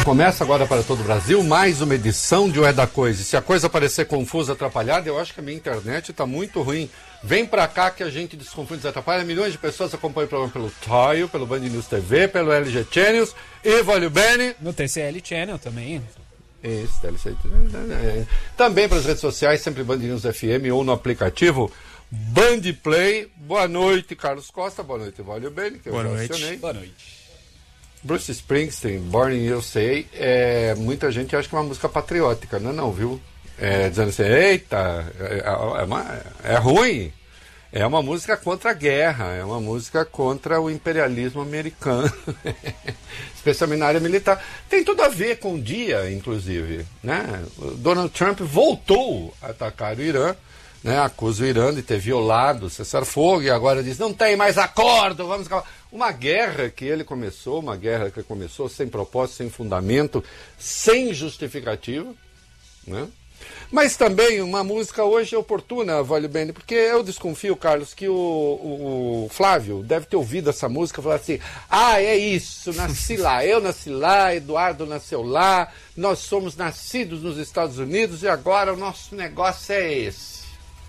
Começa agora para todo o Brasil mais uma edição de O É da Coisa. E se a coisa parecer confusa, atrapalhada, eu acho que a minha internet está muito ruim. Vem para cá que a gente desconfunde e desatrapalha. Milhões de pessoas acompanham o programa pelo TOIO, pelo Band News TV, pelo LG Channels e Voglio Bene. No TCL Channel também. Isso, também para as redes sociais, sempre Band News FM ou no aplicativo Band Play. Boa noite, Carlos Costa. Boa noite, Voglio Bene, que eu já acionei. Boa noite. Bruce Springsteen, Born in USA, muita gente acha que é uma música patriótica, não, viu? Dizendo assim, eita, é ruim. É uma música contra a guerra, é uma música contra o imperialismo americano, especialmente na área militar. Tem tudo a ver com o dia, inclusive, né? O Donald Trump voltou a atacar o Irã, né? Acusa o Irã de ter violado o cessar-fogo e agora diz, não tem mais acordo, vamos acabar. Uma guerra que ele começou, sem propósito, sem fundamento, sem justificativa, né? Mas também uma música hoje oportuna, Voglio Bene, porque eu desconfio, Carlos, que o Flávio deve ter ouvido essa música e falar assim, é isso, nasci lá, eu nasci lá, Eduardo nasceu lá, nós somos nascidos nos Estados Unidos e agora o nosso negócio é esse.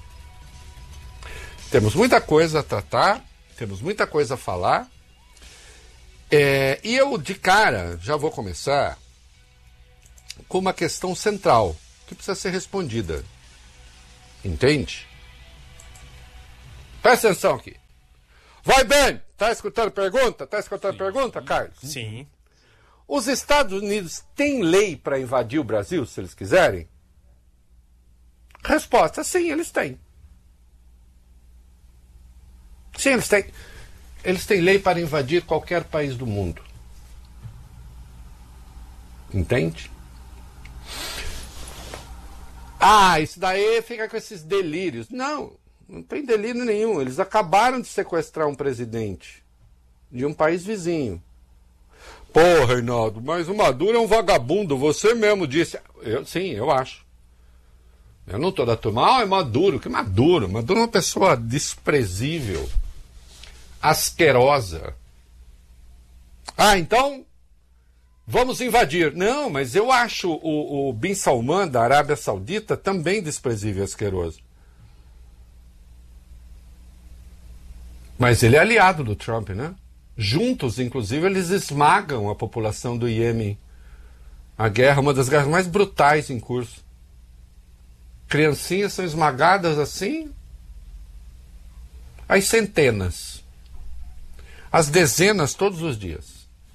Temos muita coisa a tratar, temos muita coisa a falar, e eu de cara já vou começar com uma questão central que precisa ser respondida. Entende? Presta atenção aqui. Vai bem! Tá escutando pergunta? Pergunta, Carlos? Sim. Os Estados Unidos têm lei para invadir o Brasil, se eles quiserem? Resposta, sim, eles têm. Sim, eles têm. Eles têm lei para invadir qualquer país do mundo. Entende? Isso daí fica com esses delírios. Não tem delírio nenhum. Eles acabaram de sequestrar um presidente de um país vizinho. Pô, Reinaldo, mas o Maduro é um vagabundo. Você mesmo disse. Sim, eu acho. Eu não estou da turma. É Maduro. Que Maduro? Maduro é uma pessoa desprezível. Asquerosa. Então vamos invadir. Não, mas eu acho o Bin Salman da Arábia Saudita também desprezível e asqueroso. Mas ele é aliado do Trump, né? Juntos, inclusive, eles esmagam a população do Iêmen. A guerra, uma das guerras mais brutais em curso. Criancinhas são esmagadas assim, às centenas. Às dezenas todos os dias.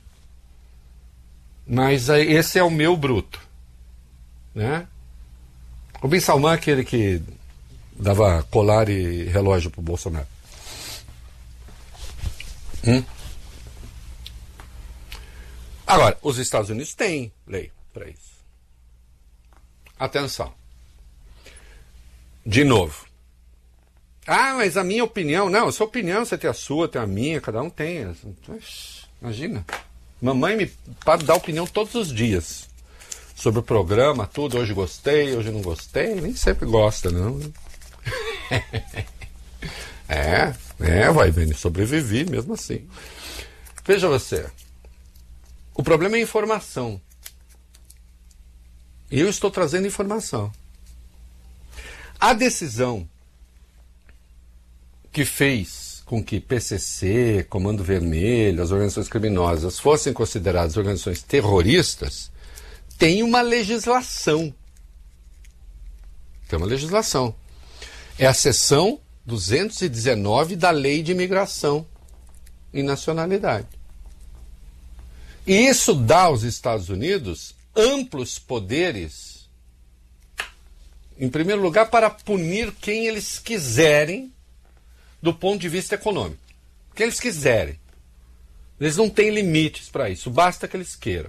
Mas esse é o meu bruto, né? O Bin Salman é aquele que dava colar e relógio pro Bolsonaro. Agora, os Estados Unidos têm lei para isso. Atenção. De novo. Mas a minha opinião... Não, a sua opinião, você tem a sua, tem a minha, cada um tem. Imagina. Mamãe me dá opinião todos os dias. Sobre o programa, tudo. Hoje gostei, hoje não gostei. Nem sempre gosta, não. Vai vendo. Sobrevivi mesmo assim. Veja você. O problema é a informação. E eu estou trazendo informação. A decisão que fez com que PCC, Comando Vermelho, as organizações criminosas fossem consideradas organizações terroristas, tem uma legislação. Tem uma legislação. É a seção 219 da Lei de Imigração e Nacionalidade. E isso dá aos Estados Unidos amplos poderes, em primeiro lugar, para punir quem eles quiserem do ponto de vista econômico. Quem eles quiserem. Eles não têm limites para isso, basta que eles queiram.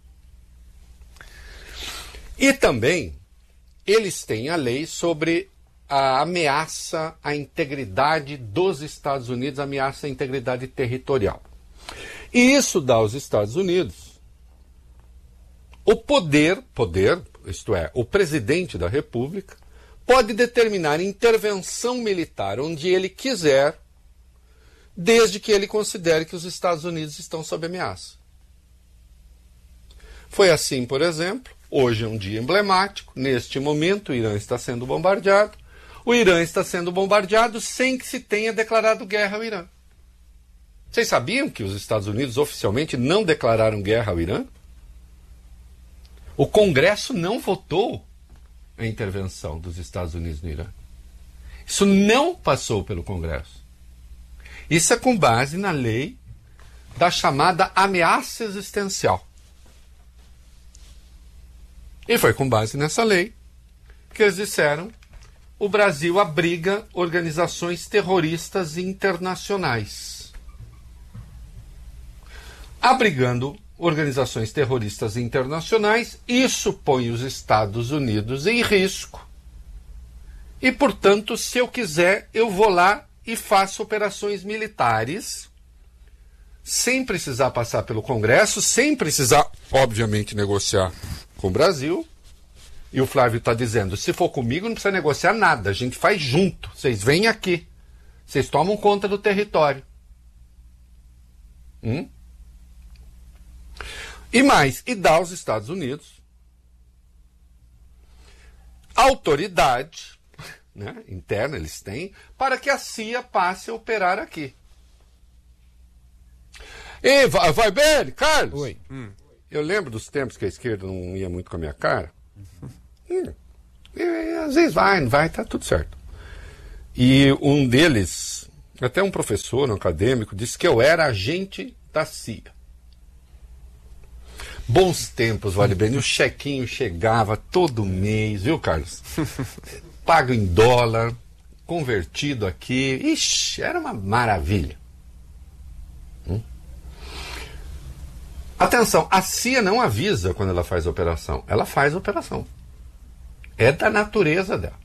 E também, eles têm a lei sobre a ameaça à integridade dos Estados Unidos, a ameaça à integridade territorial. E isso dá aos Estados Unidos o poder, isto é, o presidente da República, pode determinar intervenção militar onde ele quiser, desde que ele considere que os Estados Unidos estão sob ameaça. Foi assim, por exemplo, hoje é um dia emblemático, neste momento o Irã está sendo bombardeado. O Irã está sendo bombardeado sem que se tenha declarado guerra ao Irã. Vocês sabiam que os Estados Unidos oficialmente não declararam guerra ao Irã? O Congresso não votou a intervenção dos Estados Unidos no Irã. Isso não passou pelo Congresso. Isso é com base na lei da chamada ameaça existencial. E foi com base nessa lei que eles disseram: o Brasil abriga organizações terroristas internacionais. Abrigando organizações terroristas internacionais, isso põe os Estados Unidos em risco. E, portanto, se eu quiser, eu vou lá e faço operações militares, sem precisar passar pelo Congresso, sem precisar, obviamente, negociar com o Brasil. E o Flávio está dizendo: se for comigo, não precisa negociar nada, a gente faz junto. Vocês vêm aqui, vocês tomam conta do território. E mais, e dá aos Estados Unidos autoridade, né, interna, eles têm, para que a CIA passe a operar aqui. E vai bem, Carlos? Oi. Eu lembro dos tempos que a esquerda não ia muito com a minha cara. E, às vezes vai, não vai, tá tudo certo. E um deles, até um professor, um acadêmico, disse que eu era agente da CIA. Bons tempos, vale bem. E o chequinho chegava todo mês, viu, Carlos? Pago em dólar, convertido aqui. Ixi, era uma maravilha. Atenção, a CIA não avisa quando ela faz a operação. Ela faz a operação. É da natureza dela.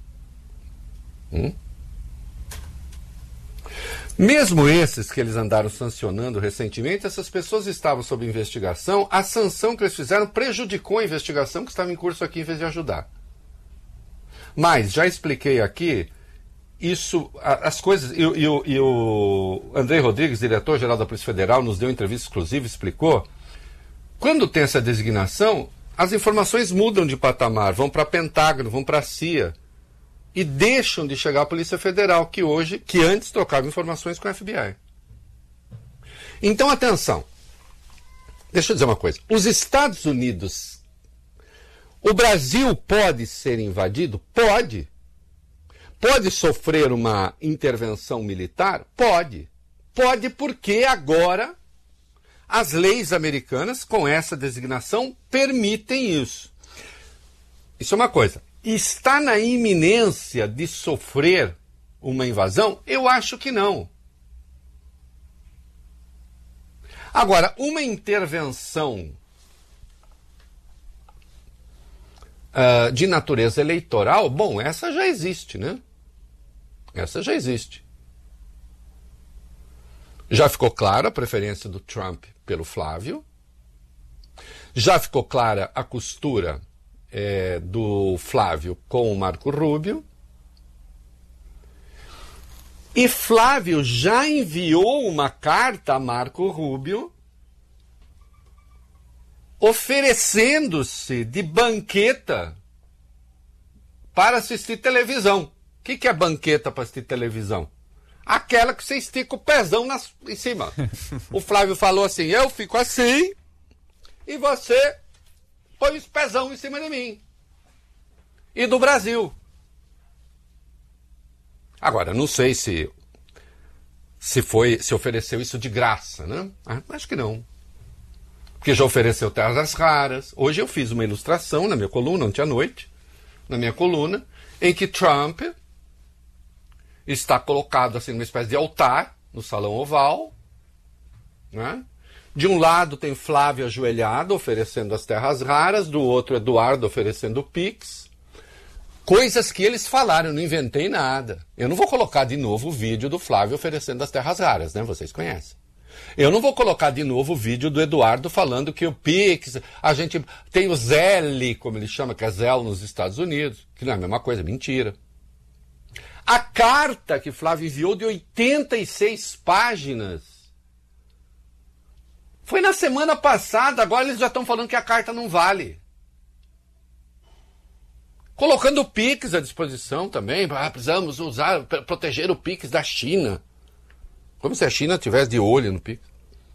Mesmo esses que eles andaram sancionando recentemente, essas pessoas estavam sob investigação. A sanção que eles fizeram prejudicou a investigação que estava em curso aqui em vez de ajudar. Mas, já expliquei aqui, isso, as coisas... E o Andrei Rodrigues, diretor-geral da Polícia Federal, nos deu entrevista exclusiva e explicou. Quando tem essa designação, as informações mudam de patamar, vão para Pentágono, vão para a CIA. E deixam de chegar à Polícia Federal, que antes trocava informações com a FBI. Então, atenção. Deixa eu dizer uma coisa. Os Estados Unidos... O Brasil pode ser invadido? Pode. Pode sofrer uma intervenção militar? Pode. Pode porque agora as leis americanas, com essa designação, permitem isso. Isso é uma coisa. Está na iminência de sofrer uma invasão? Eu acho que não. Agora, uma intervenção de natureza eleitoral, bom, essa já existe, né? Essa já existe. Já ficou clara a preferência do Trump pelo Flávio. Já ficou clara a costura do Flávio com o Marco Rubio. E Flávio já enviou uma carta a Marco Rubio oferecendo-se de banqueta para assistir televisão. O que é banqueta para assistir televisão? Aquela que você estica o pezão em cima. O Flávio falou assim: eu fico assim e você põe os pezão em cima de mim. E do Brasil. Agora, não sei se ofereceu isso de graça, né? Acho que não. Porque já ofereceu terras raras. Hoje eu fiz uma ilustração na minha coluna, ontem à noite, na minha coluna, em que Trump está colocado assim numa espécie de altar no Salão Oval, né? De um lado tem Flávio ajoelhado oferecendo as terras raras, do outro Eduardo oferecendo o Pix. Coisas que eles falaram, eu não inventei nada. Eu não vou colocar de novo o vídeo do Flávio oferecendo as terras raras, né? Vocês conhecem. Eu não vou colocar de novo o vídeo do Eduardo falando que o Pix, a gente tem o Zelle, como ele chama, que é Zelle nos Estados Unidos, que não é a mesma coisa, mentira. A carta que Flávio enviou de 86 páginas Foi na semana passada, agora eles já estão falando que a carta não vale. Colocando o Pix à disposição também. Precisamos usar, proteger o Pix da China. Como se a China tivesse de olho no Pix.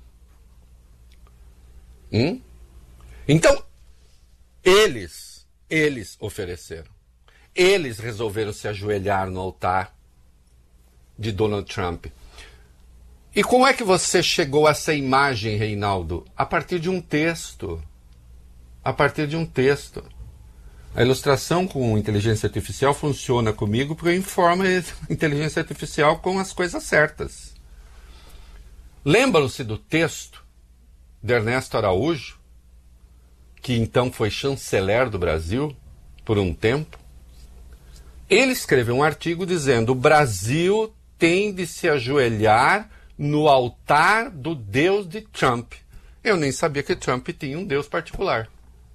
Então, eles ofereceram. Eles resolveram se ajoelhar no altar de Donald Trump. E como é que você chegou a essa imagem, Reinaldo? A partir de um texto. A partir de um texto. A ilustração com inteligência artificial funciona comigo porque eu informo a inteligência artificial com as coisas certas. Lembram-se do texto de Ernesto Araújo, que então foi chanceler do Brasil por um tempo? Ele escreveu um artigo dizendo: o Brasil tem de se ajoelhar no altar do Deus de Trump. Eu nem sabia que Trump tinha um Deus particular.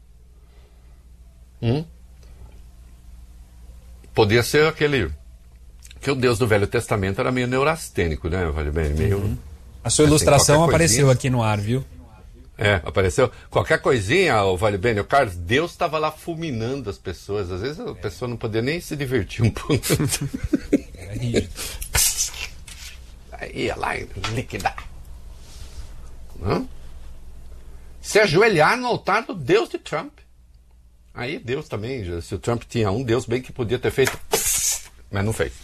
Podia ser aquele... que o Deus do Velho Testamento era meio neurastênico, né? Meio... A sua ilustração apareceu aqui no ar, viu? Apareceu. Qualquer coisinha, o Vale Bem, o Carlos, Deus estava lá fulminando as pessoas. Às vezes a pessoa não podia nem se divertir um pouco. Era rígido. Aí ia lá e liquidar. Se ajoelhar no altar do Deus de Trump. Aí Deus também, se o Trump tinha um Deus, bem que podia ter feito, mas não fez.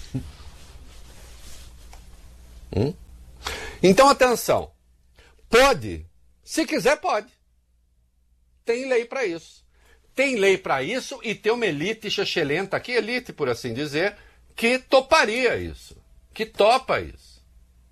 Então, atenção. Pode, se quiser pode. Tem lei para isso. Tem lei para isso e tem uma elite chechelenta aqui, elite por assim dizer, que toparia isso, que topa isso.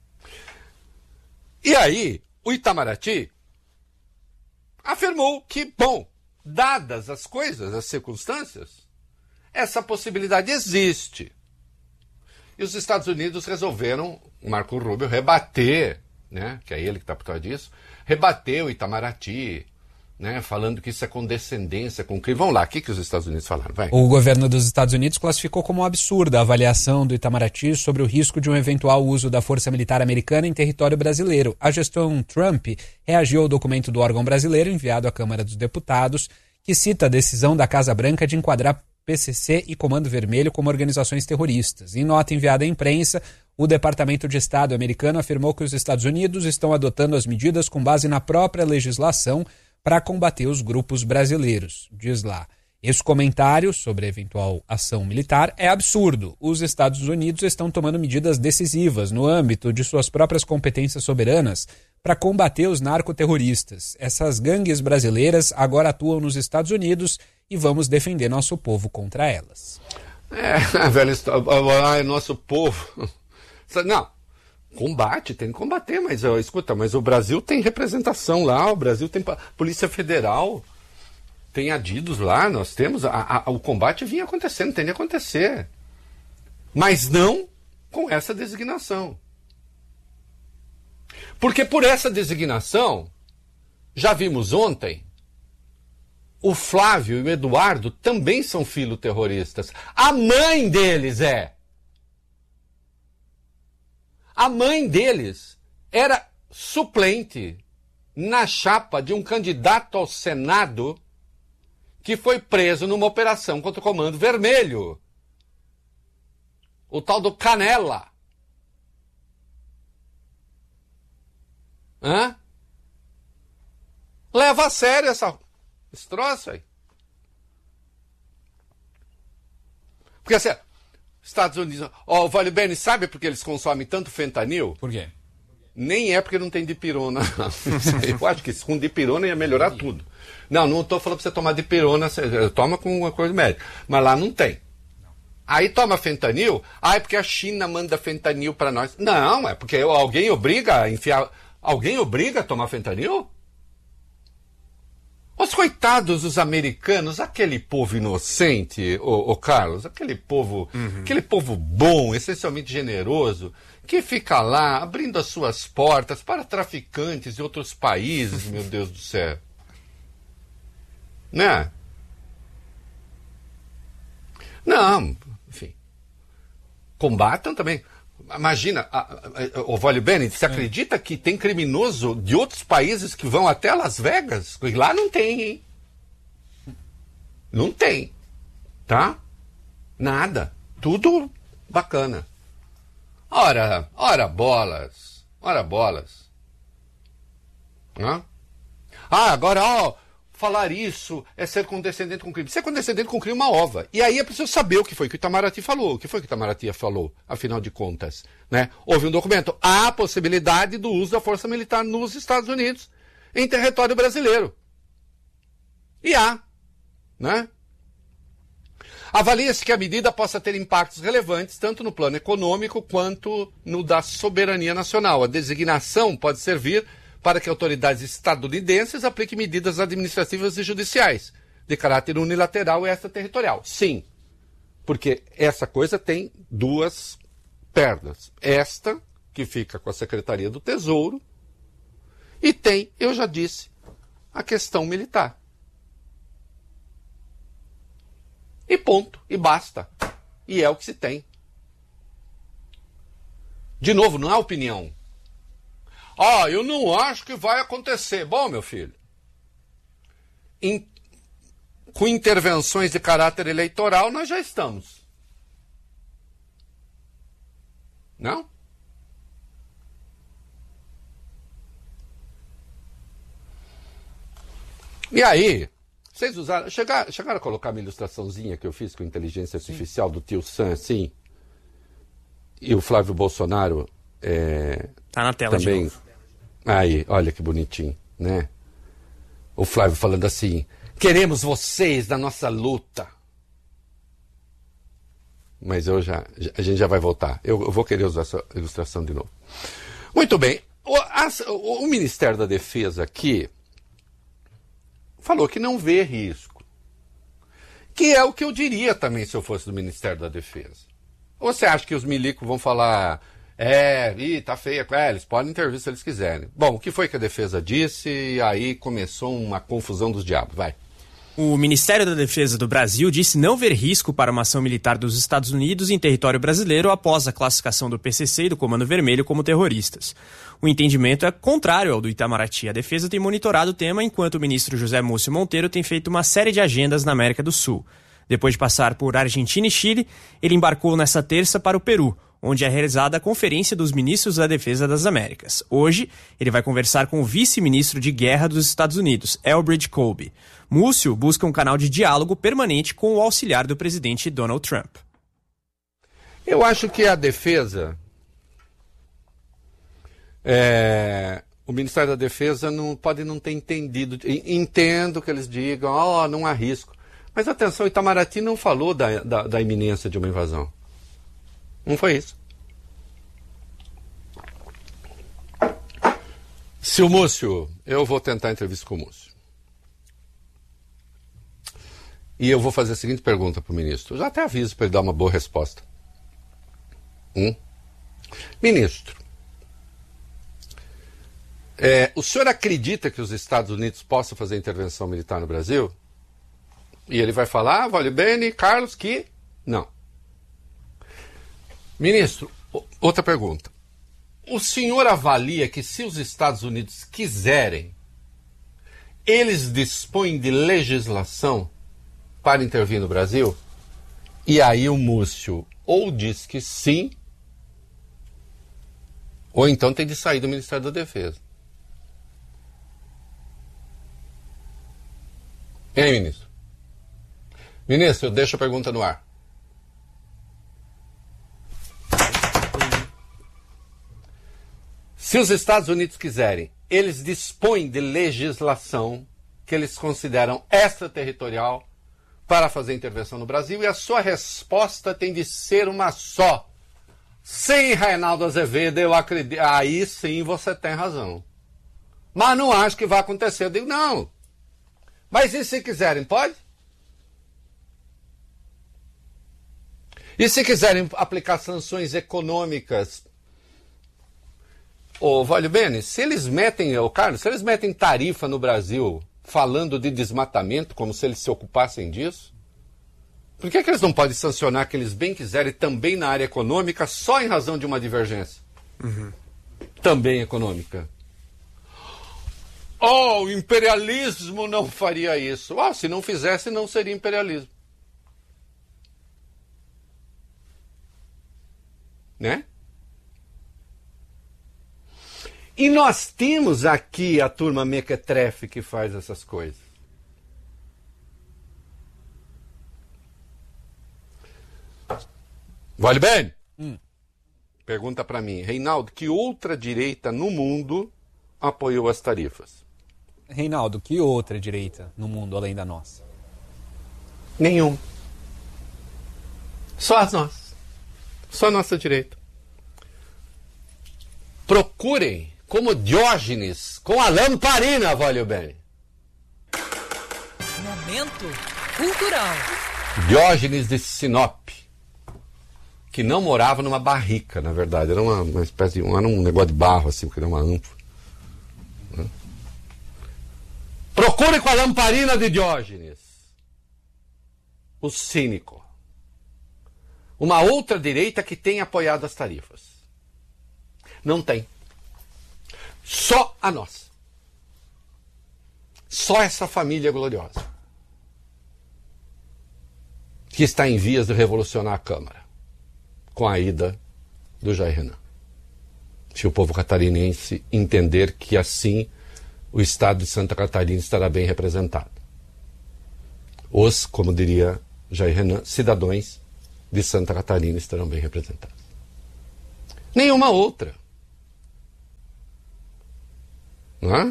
E aí, o Itamaraty afirmou que, bom, dadas as coisas, as circunstâncias, essa possibilidade existe. E os Estados Unidos resolveram, o Marco Rubio, rebater, né, que é ele que está por trás disso, rebater o Itamaraty, né, falando que isso é condescendência com o crime. Vamos lá, o que os Estados Unidos falaram? Vai. O governo dos Estados Unidos classificou como absurda a avaliação do Itamaraty sobre o risco de um eventual uso da força militar americana em território brasileiro. A gestão Trump reagiu ao documento do órgão brasileiro enviado à Câmara dos Deputados, que cita a decisão da Casa Branca de enquadrar PCC e Comando Vermelho como organizações terroristas. Em nota enviada à imprensa, o Departamento de Estado americano afirmou que os Estados Unidos estão adotando as medidas com base na própria legislação para combater os grupos brasileiros. Diz lá, esse comentário sobre a eventual ação militar é absurdo. Os Estados Unidos estão tomando medidas decisivas no âmbito de suas próprias competências soberanas para combater os narcoterroristas. Essas gangues brasileiras agora atuam nos Estados Unidos e vamos defender nosso povo contra elas. Velho história. Nosso povo. Não. Combate, tem que combater, mas escuta, mas o Brasil tem representação lá, o Brasil tem Polícia Federal, tem adidos lá, nós temos, o combate vinha acontecendo, tem de acontecer. Mas não com essa designação. Porque por essa designação, já vimos ontem, o Flávio e o Eduardo também são filoterroristas. A mãe deles é. A mãe deles era suplente na chapa de um candidato ao Senado que foi preso numa operação contra o Comando Vermelho. O tal do Canela. Leva a sério esse troço aí. Porque assim, Estados Unidos... o Vale Bene, sabe por que eles consomem tanto fentanil? Por quê? Nem é porque não tem dipirona. Eu acho que com dipirona ia melhorar tudo. Não estou falando para você tomar dipirona, você toma com uma coisa médica. Mas lá não tem. Aí toma fentanil, é porque a China manda fentanil para nós. Não, é porque alguém obriga a enfiar... Alguém obriga a tomar fentanil? Os coitados dos americanos, aquele povo inocente, o Carlos, aquele povo bom, essencialmente generoso, que fica lá abrindo as suas portas para traficantes de outros países, meu Deus do céu. Né? Não, enfim. Combatam também. imagina, o Vale Bene, você acredita que tem criminoso de outros países que vão até Las Vegas? Lá não tem, hein? Não tem. Tá? Nada. Tudo bacana. Ora bolas. Hã? Agora, falar isso é ser condescendente com o crime. Ser condescendente com o crime é uma ova. E aí é preciso saber o que foi que o Itamaraty falou. O que foi que o Itamaraty falou, afinal de contas? Né? Houve um documento. Há a possibilidade do uso da força militar nos Estados Unidos em território brasileiro. E há. Né? Avalia-se que a medida possa ter impactos relevantes tanto no plano econômico quanto no da soberania nacional. A designação pode servir para que autoridades estadunidenses apliquem medidas administrativas e judiciais de caráter unilateral e extraterritorial. Sim, porque essa coisa tem duas pernas. Esta, que fica com a Secretaria do Tesouro, e tem, eu já disse, a questão militar. E ponto, e basta. E é o que se tem. De novo, não é opinião. Eu não acho que vai acontecer. Bom, meu filho, com intervenções de caráter eleitoral, nós já estamos. Não? E aí, vocês usaram, chegaram a colocar uma ilustraçãozinha que eu fiz com inteligência artificial do tio Sam, assim, e o Flávio Bolsonaro tá na tela também. de novo. Aí, olha que bonitinho, né? O Flávio falando assim, queremos vocês na nossa luta. Mas a gente já vai voltar. Eu vou querer usar essa ilustração de novo. Muito bem. O Ministério da Defesa aqui falou que não vê risco. Que é o que eu diria também se eu fosse do Ministério da Defesa. Ou você acha que os milicos vão falar... tá feia. Eles podem intervir se eles quiserem. Bom, o que foi que a defesa disse? E aí começou uma confusão dos diabos. Vai. O Ministério da Defesa do Brasil disse não ver risco para uma ação militar dos Estados Unidos em território brasileiro após a classificação do PCC e do Comando Vermelho como terroristas. O entendimento é contrário ao do Itamaraty. A defesa tem monitorado o tema enquanto o ministro José Múcio Monteiro tem feito uma série de agendas na América do Sul. Depois de passar por Argentina e Chile, ele embarcou nesta terça para o Peru, onde é realizada a Conferência dos Ministros da Defesa das Américas. Hoje, ele vai conversar com o vice-ministro de Guerra dos Estados Unidos, Elbridge Colby. Múcio busca um canal de diálogo permanente com o auxiliar do presidente Donald Trump. Eu acho que a defesa... o Ministério da Defesa pode não ter entendido. Entendo que eles digam, não há risco. Mas atenção, o Itamaraty não falou da iminência de uma invasão. Não foi isso. Se o Múcio... Eu vou tentar a entrevista com o Múcio. E eu vou fazer a seguinte pergunta para o ministro. Eu já até aviso para ele dar uma boa resposta. Ministro, o senhor acredita que os Estados Unidos possam fazer intervenção militar no Brasil? E ele vai falar, Vale Bene, Carlos, que não. Ministro, outra pergunta. O senhor avalia que se os Estados Unidos quiserem, eles dispõem de legislação para intervir no Brasil? E aí o Múcio ou diz que sim, ou então tem de sair do Ministério da Defesa. Hein, ministro? Ministro, eu deixo a pergunta no ar. Se os Estados Unidos quiserem, eles dispõem de legislação que eles consideram extraterritorial para fazer intervenção no Brasil, e a sua resposta tem de ser uma só. Sim, Reinaldo Azevedo, eu acredito. Aí sim você tem razão. Mas não acho que vai acontecer. Eu digo, não. Mas e se quiserem, pode? E se quiserem aplicar sanções econômicas? Vale Bene, se eles metem, Carlos, se eles metem tarifa no Brasil falando de desmatamento, como se eles se ocupassem disso, Por que eles não podem sancionar que eles bem quiserem também na área econômica só em razão de uma divergência? Também econômica. O imperialismo não faria isso. Se não fizesse, não seria imperialismo. Né? E nós temos aqui a turma mequetrefe que faz essas coisas. Vale bem? Pergunta para mim, Reinaldo, que outra direita no mundo apoiou as tarifas? Reinaldo, que outra direita no mundo além da nossa? Nenhum. Só as nossas. Só a nossa direita. Procurem, como Diógenes, com a lamparina, vale bem. Momento cultural. Diógenes de Sinop, que não morava numa barrica, na verdade. Era uma espécie de... Era um negócio de barro, assim, porque era uma ânfora. Procure com a lamparina de Diógenes. O cínico. Uma outra direita que tem apoiado as tarifas. Não tem. Só a nossa. Só essa família gloriosa. Que está em vias de revolucionar a Câmara. Com a ida do Jair Renan. Se o povo catarinense entender que assim o estado de Santa Catarina estará bem representado. Os, como diria Jair Renan, cidadãos de Santa Catarina estarão bem representados. Nenhuma outra. Não é?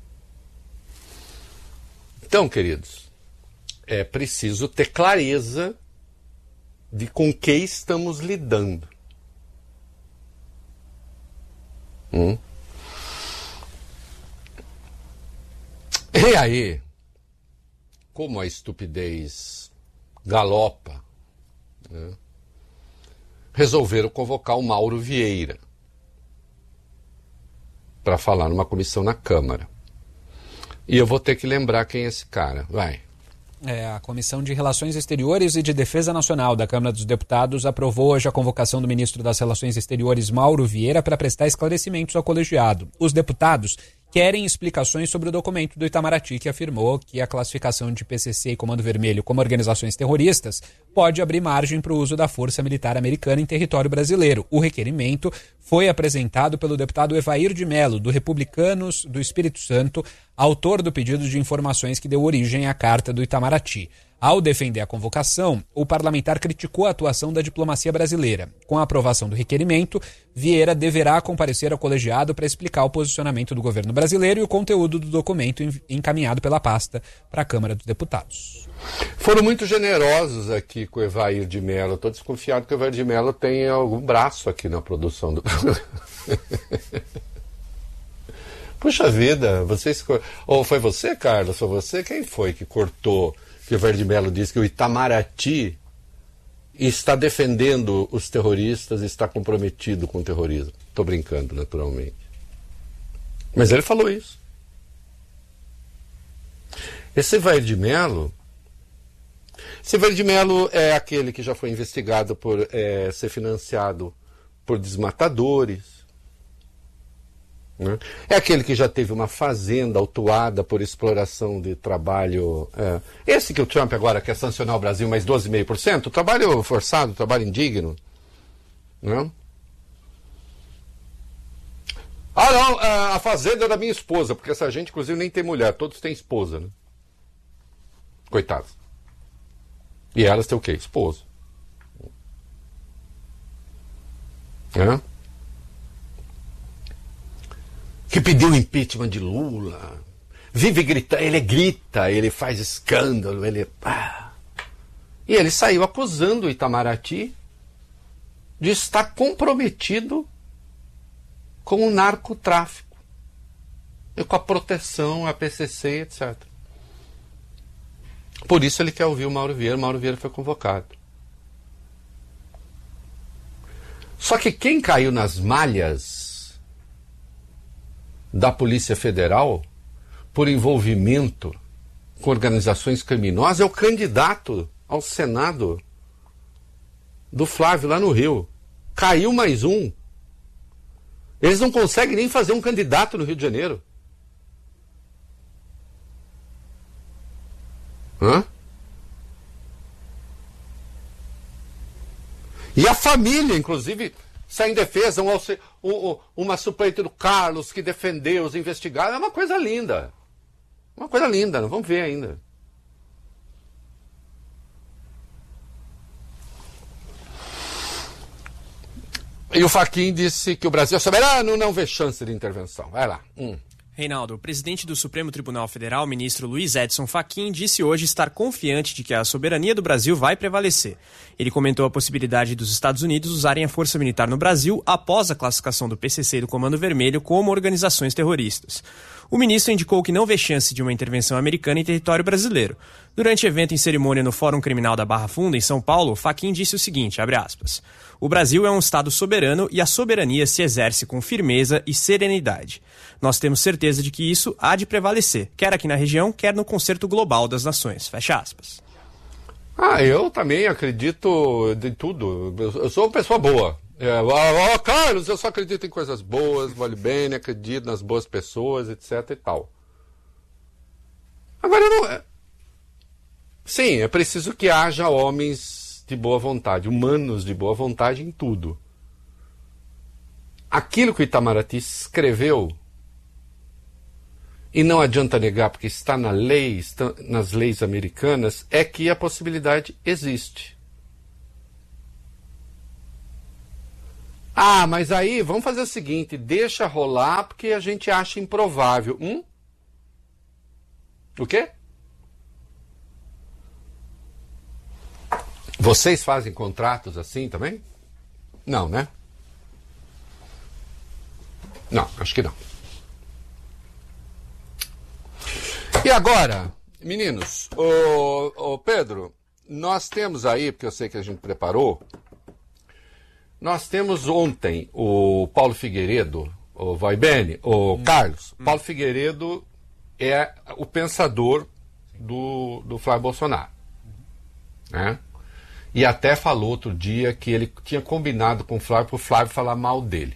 Então, queridos, é preciso ter clareza de com que estamos lidando. E aí, como a estupidez galopa, né, resolveram convocar o Mauro Vieira para falar numa comissão na Câmara. E eu vou ter que lembrar quem é esse cara. Vai. A Comissão de Relações Exteriores e de Defesa Nacional da Câmara dos Deputados aprovou hoje a convocação do ministro das Relações Exteriores, Mauro Vieira, para prestar esclarecimentos ao colegiado. Os deputados querem explicações sobre o documento do Itamaraty, que afirmou que a classificação de PCC e Comando Vermelho como organizações terroristas pode abrir margem para o uso da Força Militar Americana em território brasileiro. O requerimento foi apresentado pelo deputado Evair de Mello, do Republicanos do Espírito Santo, autor do pedido de informações que deu origem à Carta do Itamaraty. Ao defender a convocação, o parlamentar criticou a atuação da diplomacia brasileira. Com a aprovação do requerimento, Vieira deverá comparecer ao colegiado para explicar o posicionamento do governo brasileiro e o conteúdo do documento encaminhado pela pasta para a Câmara dos Deputados. Foram muito generosos aqui com o Evair de Mello. Estou desconfiado que o Evair de Mello tem algum braço aqui na produção do... Puxa vida, vocês... Ou foi você, Carlos? Foi você? Quem foi que cortou... que o Verde Mello disse que o Itamaraty está defendendo os terroristas e está comprometido com o terrorismo. Estou brincando, naturalmente. Mas ele falou isso. Esse Verde Mello é aquele que já foi investigado por ser financiado por desmatadores. É aquele que já teve uma fazenda autuada por exploração de trabalho. Esse que o Trump agora quer sancionar o Brasil mais 12,5%, trabalho forçado, trabalho indigno. Não? Não, a fazenda é da minha esposa, porque essa gente, inclusive, nem tem mulher, todos têm esposa, né? Coitados. E elas têm o quê? Esposa. Que pediu o impeachment de Lula, vive gritando, ele grita, ele faz escândalo, ele... E ele saiu acusando o Itamaraty de estar comprometido com o narcotráfico, e com a proteção, a PCC, etc. Por isso ele quer ouvir o Mauro Vieira foi convocado. Só que quem caiu nas malhas da Polícia Federal por envolvimento com organizações criminosas é o candidato ao Senado do Flávio lá no Rio. Caiu mais um. Eles não conseguem nem fazer um candidato no Rio de Janeiro. Hã? E a família, inclusive, sai em defesa, uma suplente do Carlos que defendeu os investigados. É uma coisa linda. Uma coisa linda, nós vamos ver ainda. E o Fachin disse que o Brasil é soberano, não vê chance de intervenção. Vai lá. Reinaldo, o presidente do Supremo Tribunal Federal, ministro Luiz Edson Fachin, disse hoje estar confiante de que a soberania do Brasil vai prevalecer. Ele comentou a possibilidade dos Estados Unidos usarem a força militar no Brasil após a classificação do PCC e do Comando Vermelho como organizações terroristas. O ministro indicou que não vê chance de uma intervenção americana em território brasileiro. Durante evento em cerimônia no Fórum Criminal da Barra Funda, em São Paulo, Fachin disse o seguinte, abre aspas, o Brasil é um Estado soberano e a soberania se exerce com firmeza e serenidade. Nós temos certeza de que isso há de prevalecer, quer aqui na região, quer no concerto global das nações. Fecha aspas. Eu também acredito de tudo. Eu sou uma pessoa boa. Carlos, eu só acredito em coisas boas, vale bem, acredito nas boas pessoas, etc e tal. Agora, não. Sim, é preciso que haja homens de boa vontade, humanos de boa vontade em tudo. Aquilo que o Itamaraty escreveu, e não adianta negar porque está na lei, está nas leis americanas, é que a possibilidade existe. Mas aí vamos fazer o seguinte, deixa rolar porque a gente acha improvável. O quê? Vocês fazem contratos assim também? Não, né? Não, acho que não. E agora, meninos, o Pedro, nós temos aí, porque eu sei que a gente preparou, nós temos ontem o Paulo Figueiredo, o Vai Bene, o Carlos. Paulo Figueiredo é o pensador do Flávio Bolsonaro. Né? E até falou outro dia que ele tinha combinado com o Flávio para o Flávio falar mal dele.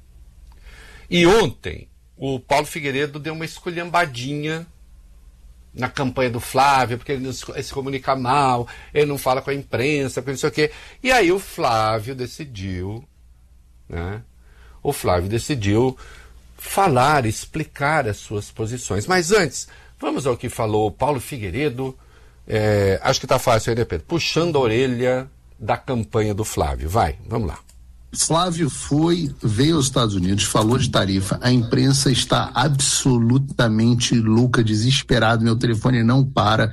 E ontem o Paulo Figueiredo deu uma esculhambadinha na campanha do Flávio, porque ele não se comunica mal, ele não fala com a imprensa, porque não sei o quê. E aí o Flávio decidiu, né? O Flávio decidiu falar, explicar as suas posições. Mas antes, vamos ao que falou o Paulo Figueiredo, acho que está fácil aí, né, Pedro? Puxando a orelha da campanha do Flávio. Vai, vamos lá. Flávio veio aos Estados Unidos, falou de tarifa, a imprensa está absolutamente louca, desesperada, meu telefone não para,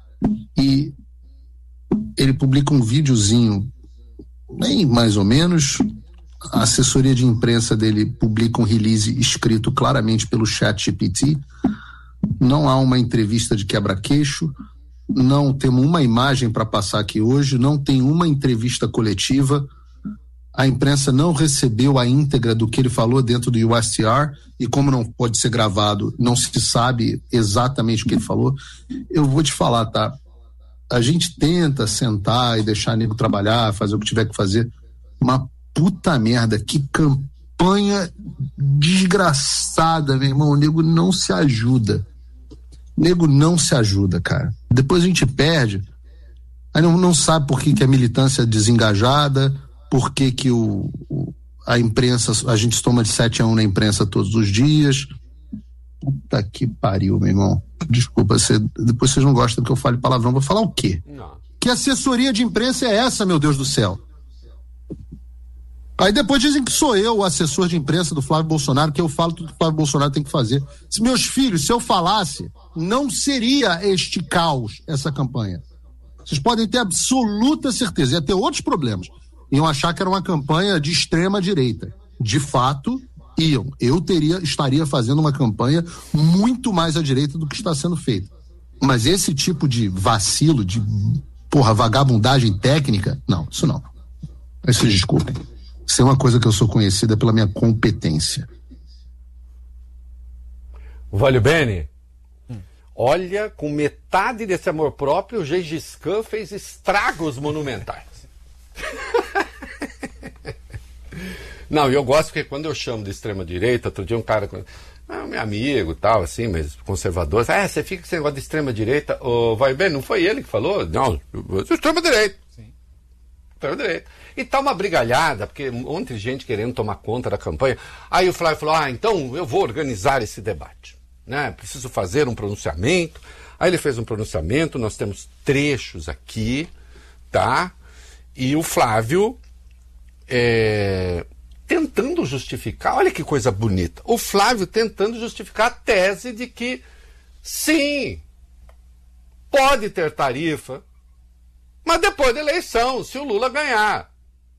e ele publica um videozinho, bem mais ou menos, a assessoria de imprensa dele publica um release escrito claramente pelo ChatGPT, não há uma entrevista de quebra-queixo, não temos uma imagem para passar aqui hoje, não tem uma entrevista coletiva. A imprensa não recebeu a íntegra do que ele falou dentro do USTR e como não pode ser gravado, não se sabe exatamente o que ele falou. Eu vou te falar, tá? A gente tenta sentar e deixar o nego trabalhar, fazer o que tiver que fazer. Uma puta merda, que campanha desgraçada, meu irmão. O nego não se ajuda. O nego não se ajuda, cara. Depois a gente perde, aí não sabe por que a militância é desengajada, por que a imprensa, a gente toma de 7-1 na imprensa todos os dias. Puta que pariu, meu irmão. Desculpa, depois vocês não gostam que eu fale palavrão. Vou falar o quê? Não. Que assessoria de imprensa é essa, meu Deus do céu? Aí depois dizem que sou eu o assessor de imprensa do Flávio Bolsonaro, que eu falo tudo que o Flávio Bolsonaro tem que fazer. Meus filhos, se eu falasse, não seria este caos, essa campanha. Vocês podem ter absoluta certeza. Ia ter outros problemas. Iam achar que era uma campanha de extrema direita. De fato, iam. Eu estaria fazendo uma campanha muito mais à direita do que está sendo feita. Mas esse tipo de vacilo, de vagabundagem técnica, não, isso não. Mas vocês desculpem. Isso é uma coisa que eu sou conhecida pela minha competência. Vale bene? Olha, com metade desse amor próprio, o Gengis Khan fez estragos monumentais. Não, eu gosto porque quando eu chamo de extrema-direita, outro dia um cara, meu amigo tal, assim, mas conservador, você fica com esse negócio de extrema-direita, vai bem, não foi ele que falou? Não, extrema-direita. Sim. Extrema-direita. E tá uma brigalhada, porque um monte de gente querendo tomar conta da campanha. Aí o Flávio falou, então eu vou organizar esse debate, né? Preciso fazer um pronunciamento. Aí ele fez um pronunciamento, nós temos trechos aqui, tá? E o Flávio tentando justificar, olha que coisa bonita, o Flávio tentando justificar a tese de que, sim, pode ter tarifa, mas depois da eleição, se o Lula ganhar.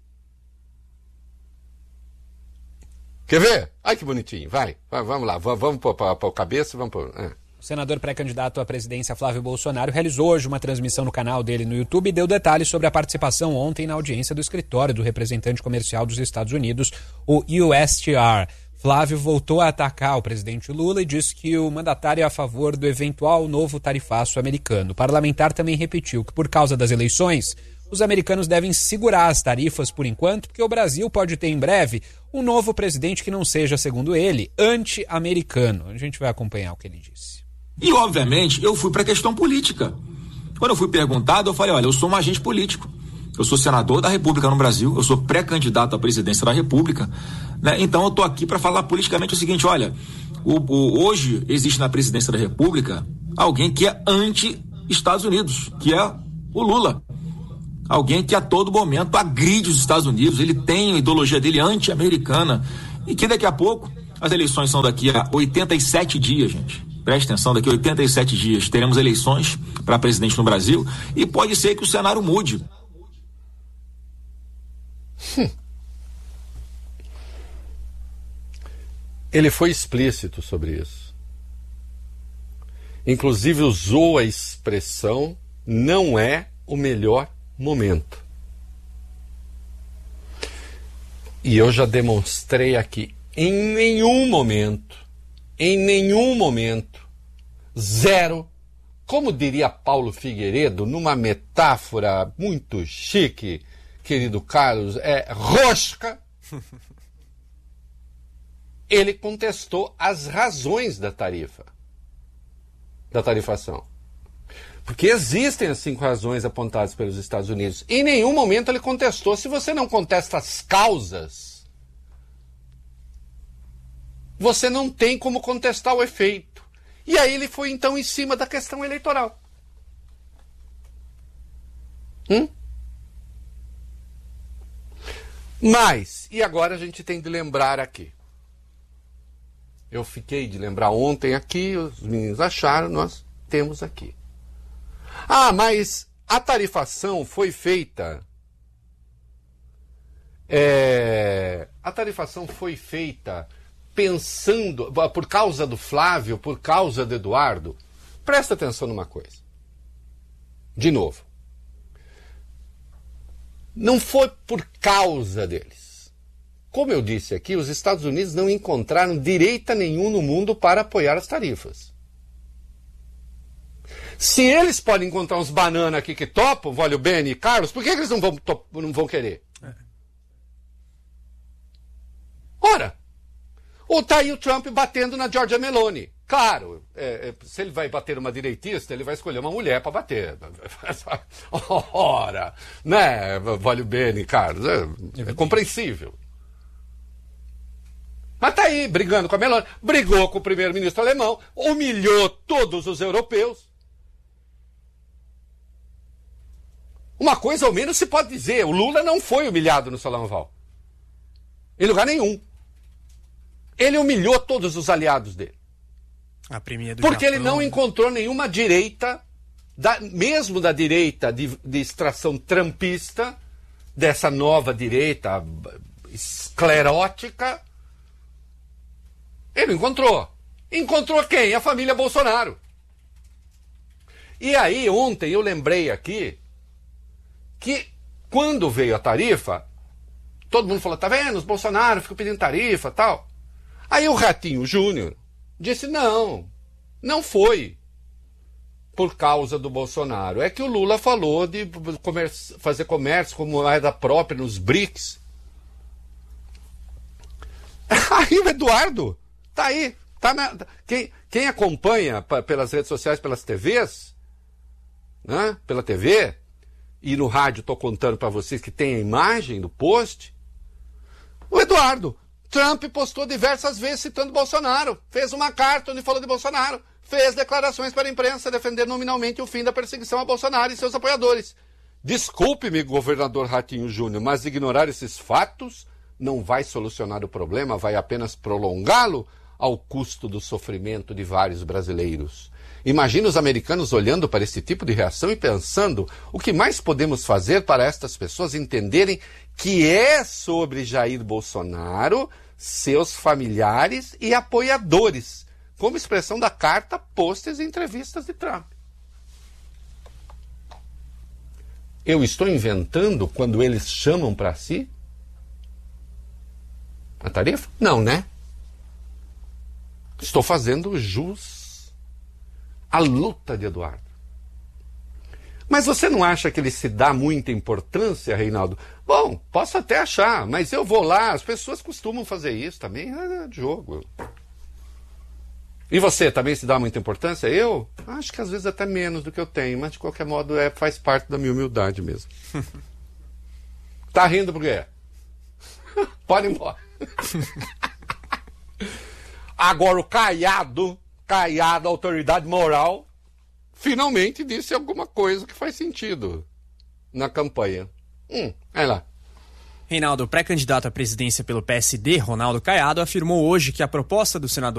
Quer ver? Ai, que bonitinho, vamos lá, vamos para o cabeça, vamos pôr... O senador pré-candidato à presidência Flávio Bolsonaro realizou hoje uma transmissão no canal dele no YouTube e deu detalhes sobre a participação ontem na audiência do escritório do representante comercial dos Estados Unidos, o USTR. Flávio voltou a atacar o presidente Lula e disse que o mandatário é a favor do eventual novo tarifaço americano. O parlamentar também repetiu que, por causa das eleições, os americanos devem segurar as tarifas por enquanto, porque o Brasil pode ter em breve um novo presidente que não seja, segundo ele, anti-americano. A gente vai acompanhar o que ele disse. E, obviamente, eu fui para a questão política. Quando eu fui perguntado, eu falei, olha, eu sou um agente político. Eu sou senador da República no Brasil, eu sou pré-candidato à presidência da República, né? Então eu estou aqui para falar politicamente o seguinte, olha, hoje existe na presidência da República alguém que é anti-Estados Unidos, que é o Lula. Alguém que a todo momento agride os Estados Unidos, ele tem a ideologia dele anti-americana, e que daqui a pouco, as eleições são daqui a 87 dias, gente. Preste atenção, daqui a 87 dias teremos eleições para presidente no Brasil e pode ser que o cenário mude. Ele foi explícito sobre isso. Inclusive usou a expressão não é o melhor momento. E eu já demonstrei aqui, em nenhum momento, zero, como diria Paulo Figueiredo, numa metáfora muito chique, querido Carlos, rosca, ele contestou as razões da tarifação. Porque existem as 5 razões apontadas pelos Estados Unidos. Em nenhum momento ele contestou. Se você não contesta as causas, você não tem como contestar o efeito. E aí ele foi, então, em cima da questão eleitoral. Mas, e agora a gente tem de lembrar aqui. Eu fiquei de lembrar ontem aqui, os meninos acharam, nós temos aqui. Mas a tarifação foi feita... A tarifação foi feita... pensando, por causa do Flávio, por causa do Eduardo. Presta atenção numa coisa. De novo. Não foi por causa deles. Como eu disse aqui, os Estados Unidos não encontraram direita nenhum no mundo para apoiar as tarifas. Se eles podem encontrar uns bananas aqui que topam, Vólio Bene e Carlos, por que eles não vão querer? Ora, ou tá aí o Trump batendo na Giorgia Meloni. Claro, se ele vai bater uma direitista, ele vai escolher uma mulher para bater. Ora, né, Vólio Bene, Carlos, é compreensível. Mas tá aí, brigando com a Meloni, brigou com o primeiro-ministro alemão, humilhou todos os europeus. Uma coisa ao menos se pode dizer, o Lula não foi humilhado no Salão Oval. Em lugar nenhum. Ele humilhou todos os aliados dele. Porque ele não encontrou nenhuma direita, mesmo da direita de extração trumpista, dessa nova direita esclerótica, ele não encontrou. Encontrou quem? A família Bolsonaro. E aí, ontem eu lembrei aqui que quando veio a tarifa, todo mundo falou, tá vendo, os Bolsonaro ficam pedindo tarifa e tal. Aí o Ratinho Júnior disse, não foi. por causa do Bolsonaro. É que o Lula falou de fazer comércio com moeda própria nos BRICS. Aí o Eduardo tá aí. Quem acompanha pelas redes sociais, pelas TVs, né? Pela TV, e no rádio estou contando para vocês que tem a imagem do post. O Eduardo, Trump postou diversas vezes citando Bolsonaro, fez uma carta onde falou de Bolsonaro, fez declarações para a imprensa defendendo nominalmente o fim da perseguição a Bolsonaro e seus apoiadores. Desculpe-me, governador Ratinho Júnior, mas ignorar esses fatos não vai solucionar o problema, vai apenas prolongá-lo ao custo do sofrimento de vários brasileiros. Imagina os americanos olhando para esse tipo de reação e pensando o que mais podemos fazer para estas pessoas entenderem que é sobre Jair Bolsonaro, seus familiares e apoiadores, como expressão da carta, pôsteres e entrevistas de Trump. Eu estou inventando quando eles chamam para si a tarefa? Não, né? Estou fazendo jus à luta de Eduardo. Mas você não acha que ele se dá muita importância, Reinaldo? Bom, posso até achar, mas eu vou lá, as pessoas costumam fazer isso também, é de jogo. E você também se dá muita importância? Eu acho que às vezes até menos do que eu tenho, mas de qualquer modo faz parte da minha humildade mesmo. Tá rindo por quê? Pode ir embora. Agora o Caiado, autoridade moral, finalmente disse alguma coisa que faz sentido na campanha. Vai lá. Reinaldo, pré-candidato à presidência pelo PSD, Ronaldo Caiado, afirmou hoje que a proposta do senador